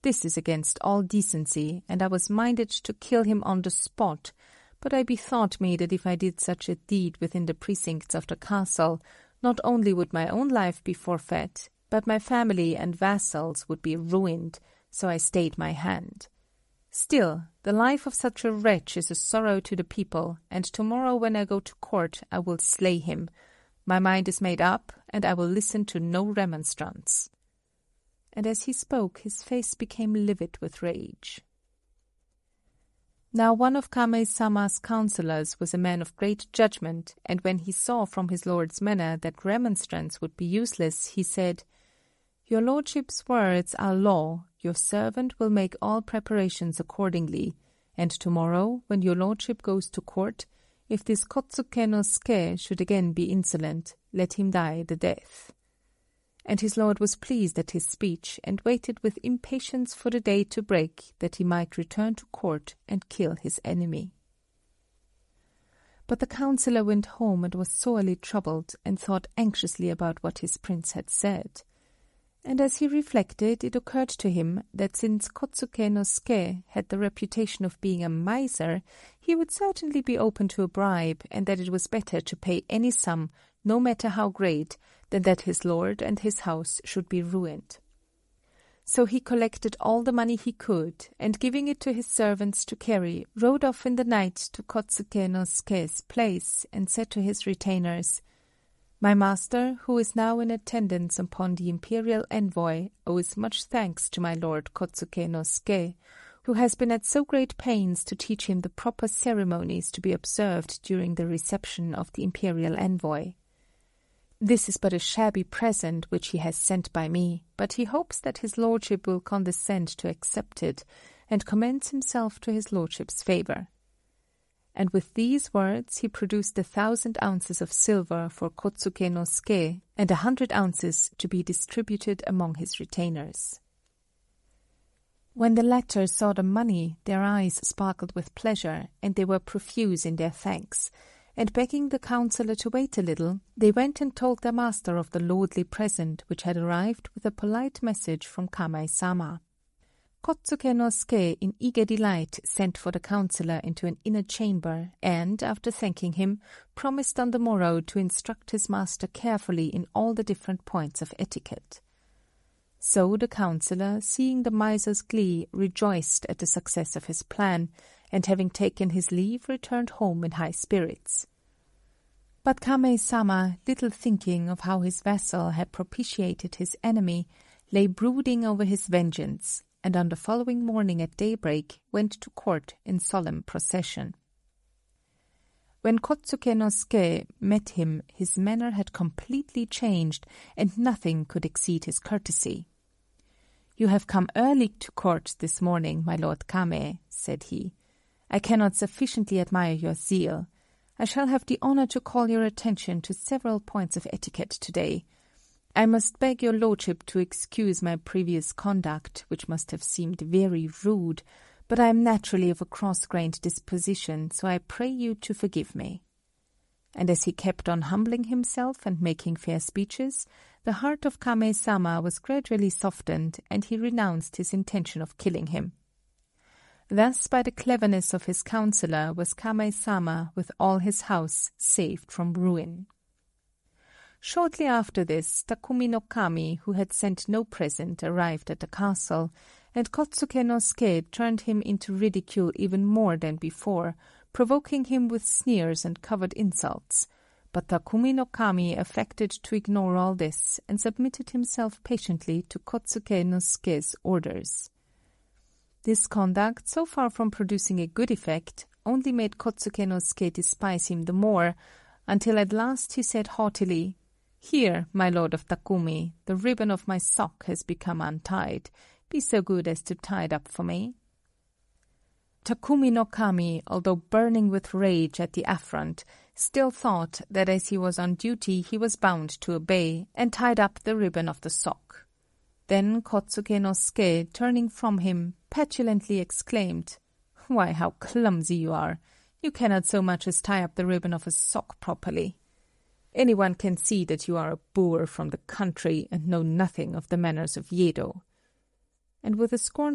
This is against all decency, and I was minded to kill him on the spot, but I bethought me that if I did such a deed within the precincts of the castle, not only would my own life be forfeit, but my family and vassals would be ruined, so I stayed my hand. Still, the life of such a wretch is a sorrow to the people, and tomorrow when I go to court I will slay him. My mind is made up, and I will listen to no remonstrance." And as he spoke, his face became livid with rage. Now one of Kame-sama's counselors was a man of great judgment, and when he saw from his lord's manner that remonstrance would be useless, he said, "Your lordship's words are law. Your servant will make all preparations accordingly, and tomorrow, when your lordship goes to court, if this Kotsuke no Suke should again be insolent, let him die the death." And his lord was pleased at his speech, and waited with impatience for the day to break, that he might return to court and kill his enemy. But the counsellor went home and was sorely troubled, and thought anxiously about what his prince had said. And as he reflected, it occurred to him that since Kotsuke no Suke had the reputation of being a miser, he would certainly be open to a bribe, and that it was better to pay any sum, no matter how great, than that his lord and his house should be ruined. So he collected all the money he could, and giving it to his servants to carry, rode off in the night to Kotsuke no Suke's place, and said to his retainers, "My master, who is now in attendance upon the imperial envoy, owes much thanks to my lord Kotsuke no Suke, who has been at so great pains to teach him the proper ceremonies to be observed during the reception of the imperial envoy. This is but a shabby present which he has sent by me, but he hopes that his lordship will condescend to accept it, and commends himself to his lordship's favour." And with these words he produced 1,000 ounces of silver for Kotsuke no Suke, and 100 ounces to be distributed among his retainers. When the latter saw the money, their eyes sparkled with pleasure, and they were profuse in their thanks, and begging the counsellor to wait a little, they went and told their master of the lordly present which had arrived with a polite message from Kame-sama. Kotsuke no Suke in eager delight sent for the counsellor into an inner chamber, and, after thanking him, promised on the morrow to instruct his master carefully in all the different points of etiquette. So the counsellor, seeing the miser's glee, rejoiced at the success of his plan, and having taken his leave, returned home in high spirits. But Kame-sama, little thinking of how his vassal had propitiated his enemy, lay brooding over his vengeance, and on the following morning at daybreak went to court in solemn procession. When Kotsuke no Suke met him, his manner had completely changed, and nothing could exceed his courtesy. "You have come early to court this morning, my lord Kame," said he. "I cannot sufficiently admire your zeal. I shall have the honour to call your attention to several points of etiquette today. I must beg your lordship to excuse my previous conduct, which must have seemed very rude, but I am naturally of a cross-grained disposition, so I pray you to forgive me." And as he kept on humbling himself and making fair speeches, the heart of Kame-sama was gradually softened, and he renounced his intention of killing him. Thus, by the cleverness of his counsellor, was Kame-sama, with all his house, saved from ruin. Shortly after this, Takumi no Kami, who had sent no present, arrived at the castle, and Kotsuke no Suke turned him into ridicule even more than before, provoking him with sneers and covert insults. But Takumi no Kami affected to ignore all this, and submitted himself patiently to Kotsuke no Suke's orders. This conduct, so far from producing a good effect, only made Kotsuke no Suke despise him the more, until at last he said haughtily, "Here, my lord of Takumi, the ribbon of my sock has become untied. Be so good as to tie it up for me." Takumi no Kami, although burning with rage at the affront, still thought that as he was on duty he was bound to obey, and tied up the ribbon of the sock. Then Kotsuke no Suke, turning from him, petulantly exclaimed, "Why, how clumsy you are! You cannot so much as tie up the ribbon of a sock properly. Anyone can see that you are a boor from the country and know nothing of the manners of Yedo." And with a scornful